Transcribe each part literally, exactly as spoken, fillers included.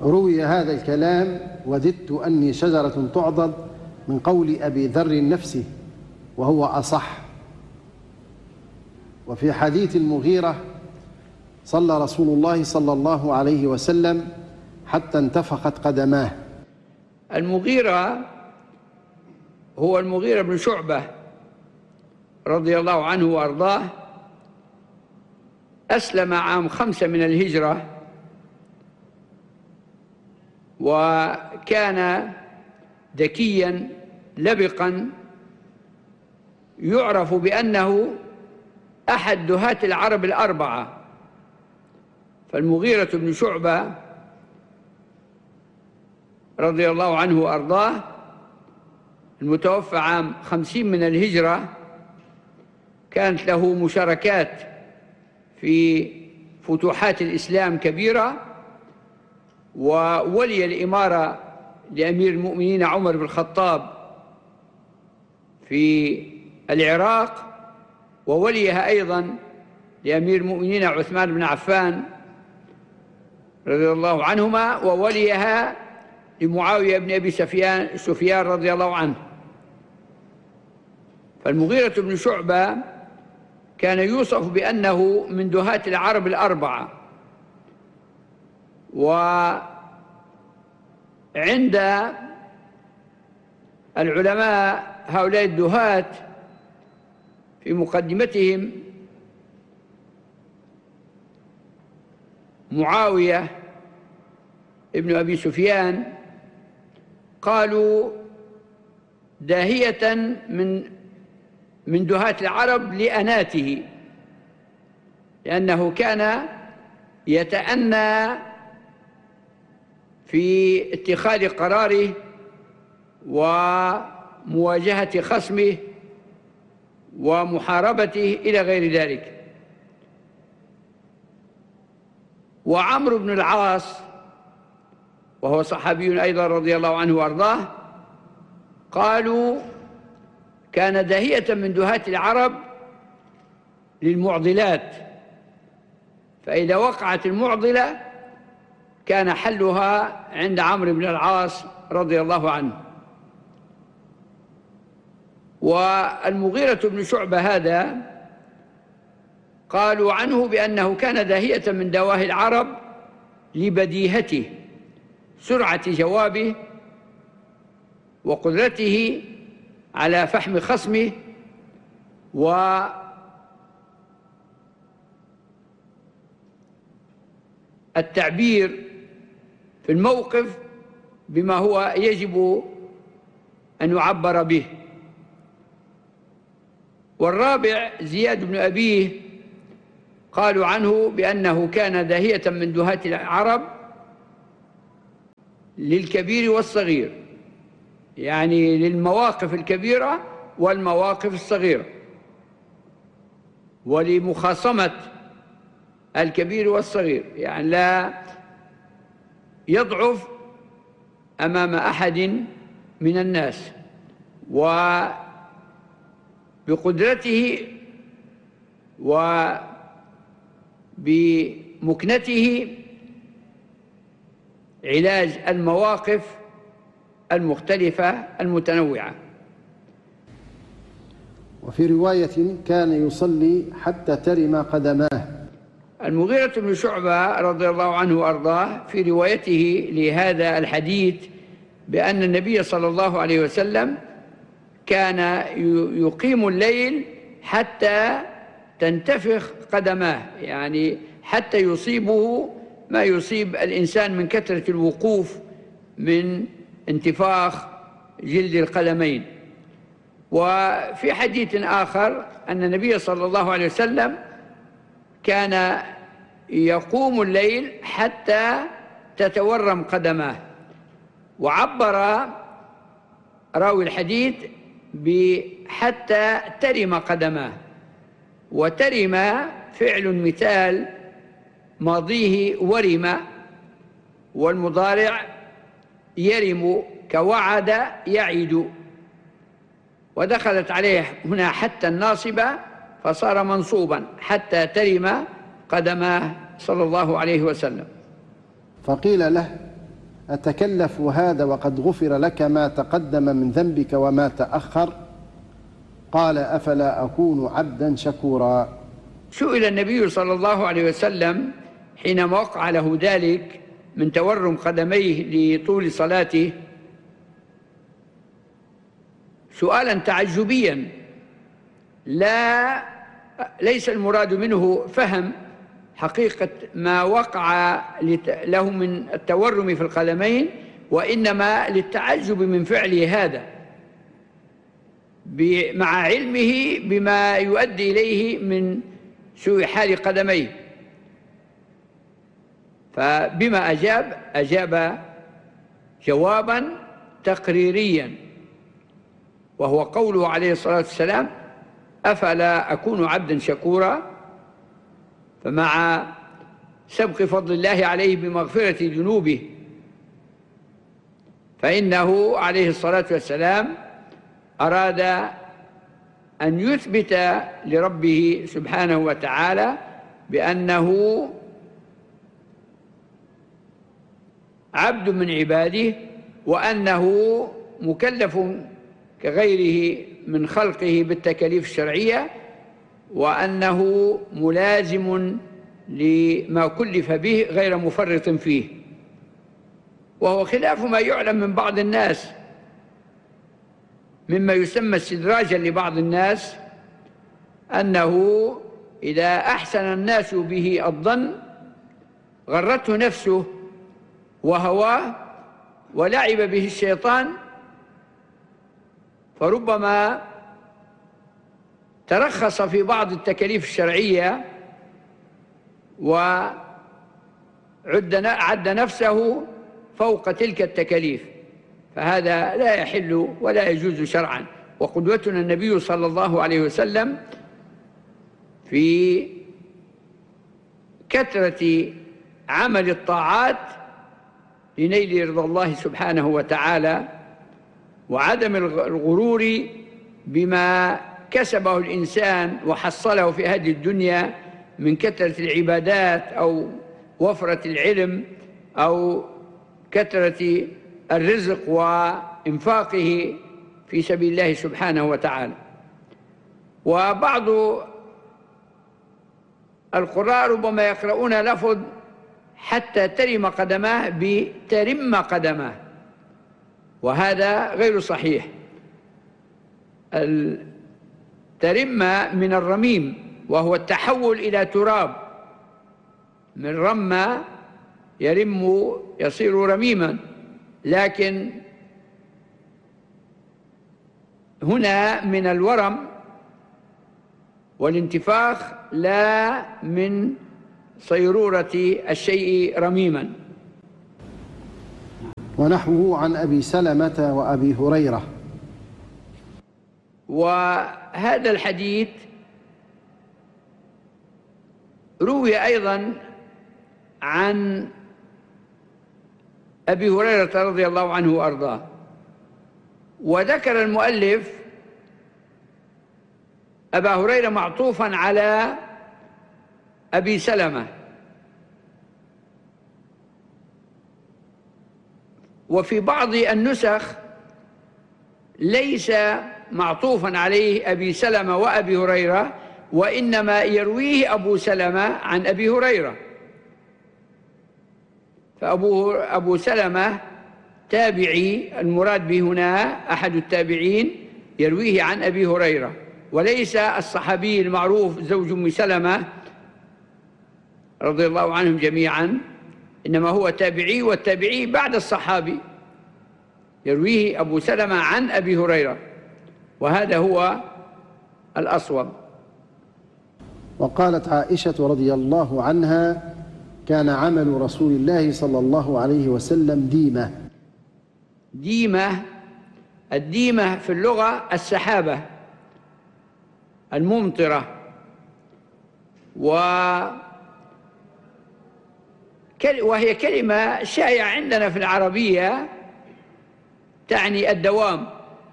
روي هذا الكلام وددت أني شجرة تعضد من قول أبي ذر نفسه وهو أصح. وفي حديث المغيرة صلى رسول الله صلى الله عليه وسلم حتى انتفخت قدماه. المغيرة هو المغيرة بن شعبة رضي الله عنه وأرضاه، أسلم عام خمسة من الهجرة، وكان ذكيا لبقا يعرف بأنه أحد دهاة العرب الأربعة. فالمغيرة بن شعبة رضي الله عنه وأرضاه المتوفى عام خمسين من الهجرة كانت له مشاركات في فتوحات الإسلام كبيرة، وولي الإمارة لأمير المؤمنين عمر بن الخطاب في العراق، ووليها أيضا لأمير المؤمنين عثمان بن عفان رضي الله عنهما، ووليها لمعاوية بن أبي سفيان سفيان رضي الله عنه. فالمغيرة بن شعبة كان يوصف بأنه من دهاة العرب الأربعة. وعند العلماء هؤلاء الدهاة في مقدمتهم معاوية ابن أبي سفيان قالوا داهية من من دهاة العرب لأناته، لأنه كان يتأنى في اتخاذ قراره ومواجهة خصمه ومحاربته إلى غير ذلك. وعمرو بن العاص وهو صحابي أيضا رضي الله عنه وأرضاه قالوا كان داهية من دهاة العرب للمعضلات، فإذا وقعت المعضلة كان حلها عند عمرو بن العاص رضي الله عنه. والمغيرة بن شعبة هذا قالوا عنه بأنه كان داهية من دواهي العرب لبديهته، سرعة جوابه وقدرته على فحم خصمه والتعبير في الموقف بما هو يجب أن يعبر به. والرابع زياد بن أبيه قالوا عنه بأنه كان داهية من دهاة العرب للكبير والصغير، يعني للمواقف الكبيرة والمواقف الصغيرة، ولمخاصمة الكبير والصغير، يعني لا يضعف أمام أحد من الناس، وبقدرته وبمكنته علاج المواقف المختلفة المتنوعة. وفي رواية كان يصلي حتى ترم قدماه. المغيرة بن شعبة رضي الله عنه وأرضاه في روايته لهذا الحديث بأن النبي صلى الله عليه وسلم كان يقيم الليل حتى تنتفخ قدماه، يعني حتى يصيبه ما يصيب الإنسان من كثرة الوقوف من انتفاخ جلد القدمين. وفي حديث آخر أن النبي صلى الله عليه وسلم كان يقوم الليل حتى تتورم قدماه. وعبر راوي الحديث بحتى ترم قدماه، وترم فعل مثال ماضيه ورم، والمضارع يرم كوعد يعد، ودخلت عليه هنا حتى الناصبة فصار منصوبا حتى ترم قدماه صلى الله عليه وسلم. فقيل له أتكلف هذا وقد غفر لك ما تقدم من ذنبك وما تأخر؟ قال أفلا أكون عبدا شكورا. سئل النبي صلى الله عليه وسلم حينما وقع له ذلك من تورم قدميه لطول صلاته سؤالا تعجبيا، لا ليس المراد منه فهم حقيقة ما وقع له من التورم في القدمين، وإنما للتعجب من فعله هذا مع علمه بما يؤدي إليه من سوء حال قدميه. فبما أجاب أجاب جوابا تقريريا، وهو قوله عليه الصلاة والسلام أفلا أكون عبدا شكورا. فمع سبق فضل الله عليه بمغفرة ذنوبه فإنه عليه الصلاة والسلام أراد أن يثبت لربه سبحانه وتعالى بأنه عبد من عباده، وأنه مكلف كغيره من خلقه بالتكاليف الشرعية، وأنه ملازم لما كلف به غير مفرط فيه. وهو خلاف ما يعلم من بعض الناس مما يسمى استدراجا لبعض الناس، أنه إذا أحسن الناس به الظن غرته نفسه وهواه ولعب به الشيطان، فربما ترخص في بعض التكاليف الشرعية وعد نفسه فوق تلك التكاليف، فهذا لا يحل ولا يجوز شرعا. وقدوتنا النبي صلى الله عليه وسلم في كثرة عمل الطاعات لنيل رضا الله سبحانه وتعالى، وعدم الغرور بما كسبه الإنسان وحصله في هذه الدنيا من كثرة العبادات أو وفرة العلم أو كثرة الرزق وإنفاقه في سبيل الله سبحانه وتعالى. وبعض القراء ربما يقرؤون لفظ حتى ترم قدماه بترم قدماه، وهذا غير صحيح. الترم من الرميم، وهو التحول إلى تراب، من رمى يرم يصير رميما، لكن هنا من الورم والانتفاخ لا من صيرورة الشيء رميما. ونحوه عن أبي سلمة وأبي هريرة. وهذا الحديث روي أيضا عن أبي هريرة رضي الله عنه وأرضاه، وذكر المؤلف أبا هريرة معطوفا على أبي سلمة، وفي بعض النسخ ليس معطوفا عليه أبي سلمة وأبي هريرة، وإنما يرويه أبو سلمة عن أبي هريرة. فأبو أبو سلمة تابعي، المراد به هنا أحد التابعين يرويه عن أبي هريرة، وليس الصحابي المعروف زوج أم سلمة رضي الله عنهم جميعا، إنما هو تابعي، والتابعي بعد الصحابي يرويه أبو سلمة عن أبي هريرة، وهذا هو الأصوب. وقالت عائشة رضي الله عنها كان عمل رسول الله صلى الله عليه وسلم ديمة. ديمة، الديمة في اللغة السحابة الممطرة، وهي كلمة شائعة عندنا في العربية تعني الدوام،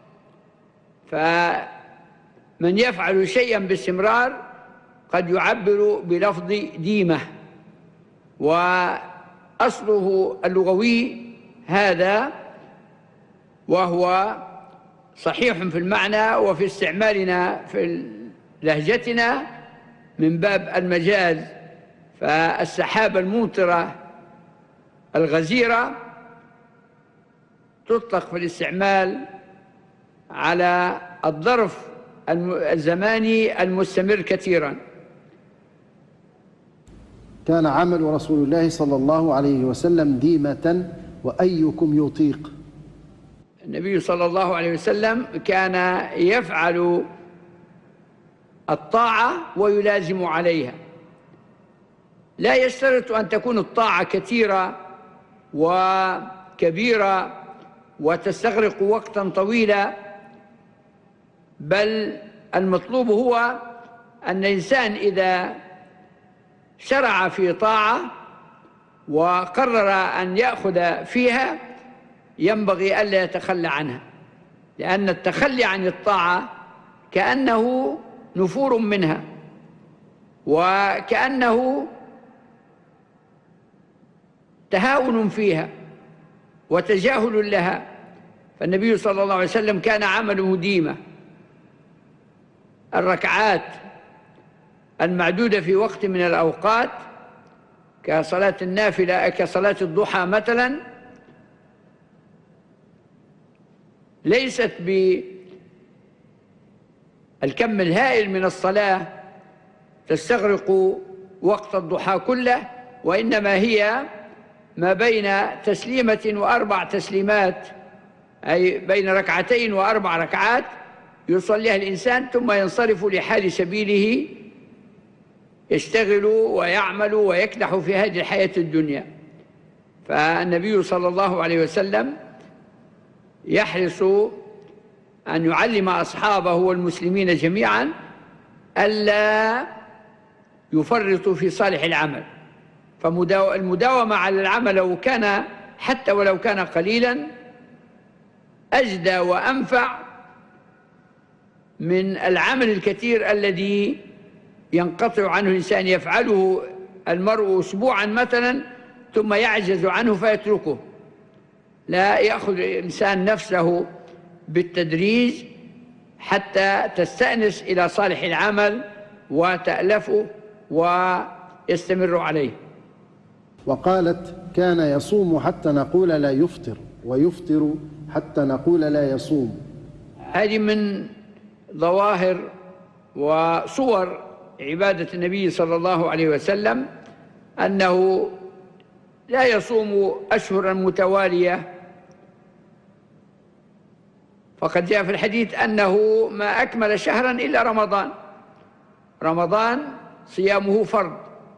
فمن يفعل شيئا باستمرار قد يعبر بلفظ ديمة، وأصله اللغوي هذا وهو صحيح في المعنى وفي استعمالنا في لهجتنا من باب المجاز، فالسحابة الممطرة الغزيرة تطلق في الاستعمال على الظرف الزماني المستمر كثيرا. كان عمل رسول الله صلى الله عليه وسلم ديمة وأيكم يطيق. النبي صلى الله عليه وسلم كان يفعل الطاعة ويلازم عليها، لا يشترط أن تكون الطاعة كثيرة وكبيرة وتستغرق وقتا طويلا، بل المطلوب هو أن الإنسان إذا شرع في طاعة وقرر أن يأخذ فيها ينبغي ألا يتخلى عنها، لأن التخلي عن الطاعة كأنه نفور منها وكأنه تهاون فيها وتجاهل لها. فالنبي صلى الله عليه وسلم كان عمله ديمة، الركعات المعدودة في وقت من الأوقات كصلاة النافلة كصلاة الضحى مثلا ليست بالكم الهائل من الصلاة تستغرق وقت الضحى كله، وإنما هي ما بين تسليمة وأربع تسليمات، أي بين ركعتين وأربع ركعات يصليها الإنسان ثم ينصرف لحال سبيله يشتغل ويعمل ويكدح في هذه الحياة الدنيا. فالنبي صلى الله عليه وسلم يحرص أن يعلم أصحابه والمسلمين جميعا ألا يفرطوا في صالح العمل، فالمداومة على العمل لو كان حتى ولو كان قليلا أجدى وأنفع من العمل الكثير الذي ينقطع عنه الإنسان، يفعله المرء أسبوعا مثلا ثم يعجز عنه فيتركه. لا، يأخذ الإنسان نفسه بالتدريج حتى تستأنس إلى صالح العمل وتألفه ويستمر عليه. وقالت كان يصوم حتى نقول لا يفطر، ويفطر حتى نقول لا يصوم. هذه من ظواهر وصور عبادة النبي صلى الله عليه وسلم أنه لا يصوم أشهرا متوالية، فقد جاء في الحديث أنه ما أكمل شهرا إلا رمضان، رمضان صيامه فرض،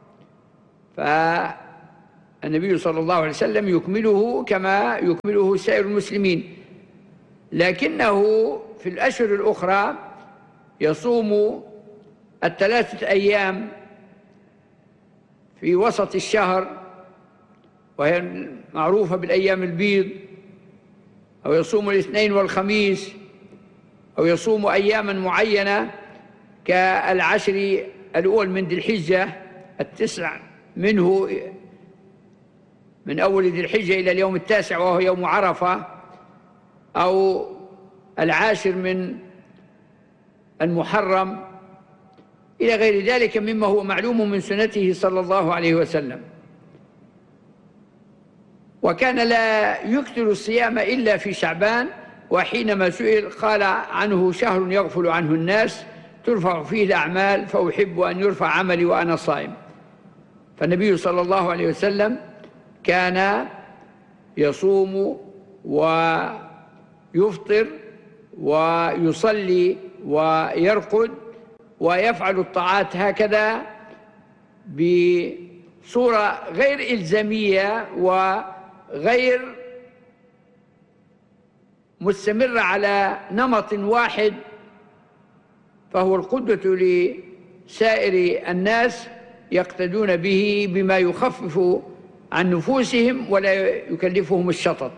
فالنبي صلى الله عليه وسلم يكمله كما يكمله سائر المسلمين، لكنه في الأشهر الأخرى يصوم الثلاثة أيام في وسط الشهر وهي معروفة بالأيام البيض، أو يصوم الاثنين والخميس، أو يصوم أياما معينة كالعشر الأول من ذي الحجة، التسع منه من أول ذي الحجة إلى اليوم التاسع وهو يوم عرفة، أو العاشر من المحرم، إلى غير ذلك مما هو معلوم من سنته صلى الله عليه وسلم. وكان لا يكثر الصيام إلا في شعبان، وحينما سئل قال عنه شهر يغفل عنه الناس ترفع فيه الأعمال فأحب أن يرفع عملي وأنا صائم. فالنبي صلى الله عليه وسلم كان يصوم ويفطر ويصلي ويرقد ويفعل الطاعات هكذا بصورة غير إلزامية وغير مستمرة على نمط واحد، فهو القدوة لسائر الناس يقتدون به بما يخفف عن نفوسهم ولا يكلفهم الشطط.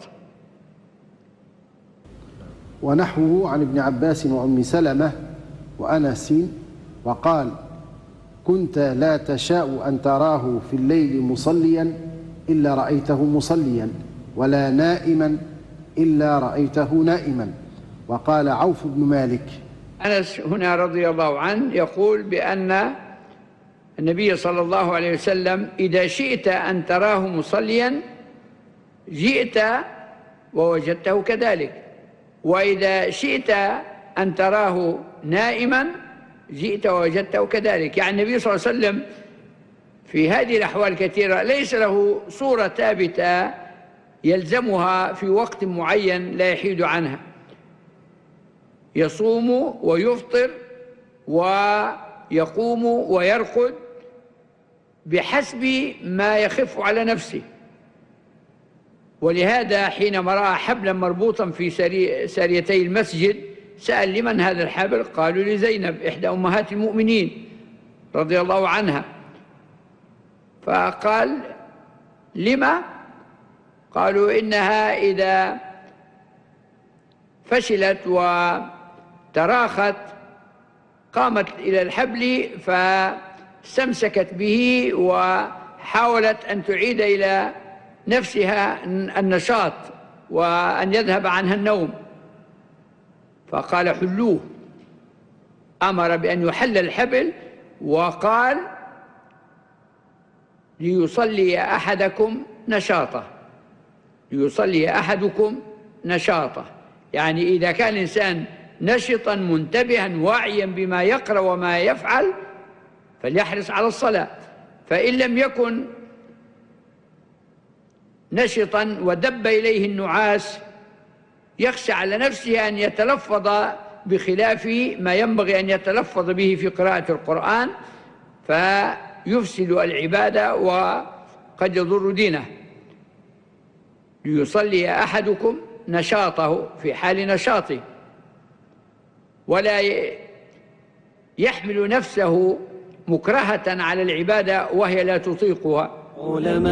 ونحوه عن ابن عباس وأم سلمة وأنس وقال كنت لا تشاء أن تراه في الليل مصليا إلا رأيته مصليا، ولا نائما إلا رأيته نائما. وقال عوف بن مالك: أنس هنا رضي الله عنه يقول بأن النبي صلى الله عليه وسلم إذا شئت أن تراه مصليا جئت ووجدته كذلك، وإذا شئت أن تراه نائما جئت ووجدته كذلك. يعني النبي صلى الله عليه وسلم في هذه الأحوال الكثيرة ليس له صورة ثابتة يلزمها في وقت معين لا يحيد عنها، يصوم ويفطر ويقوم ويرقد بحسب ما يخف على نفسه. ولهذا حينما رأى حبلا مربوطا في ساريتي المسجد سأل: لمن هذا الحبل؟ قالوا: لزينب إحدى أمهات المؤمنين رضي الله عنها. فقال: لما؟ قالوا: إنها إذا فشلت وتراخت قامت إلى الحبل فاستمسكت به وحاولت أن تعيد إلى نفسها النشاط وأن يذهب عنها النوم، فقال: حلوه. أمر بأن يحل الحبل وقال: ليصلي أحدكم نشاطه، ليصلي أحدكم نشاطه. يعني إذا كان الإنسان نشطا منتبها واعيا بما يقرأ وما يفعل فليحرص على الصلاة. فإن لم يكن نشطا ودب إليه النعاس يخشى على نفسه أن يتلفظ بخلاف ما ينبغي أن يتلفظ به في قراءة القرآن فيفسد العبادة وقد يضر دينه. ليصلي أحدكم نشاطه في حال نشاطه، ولا يحمل نفسه مكرهة على العبادة وهي لا تطيقها.